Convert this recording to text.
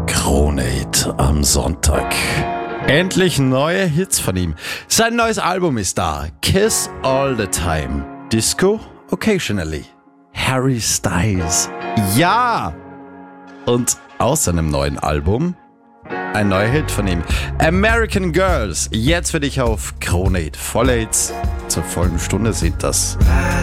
Kronehit am Sonntag. Endlich neue Hits von ihm. Sein neues Album ist da. Kiss All the Time. Disco Occasionally. Harry Styles. Ja! Und aus seinem neuen Album ein neuer Hit von ihm. American Girls. Jetzt für dich auf Kronehit. Volle Hits zur vollen Stunde sind das.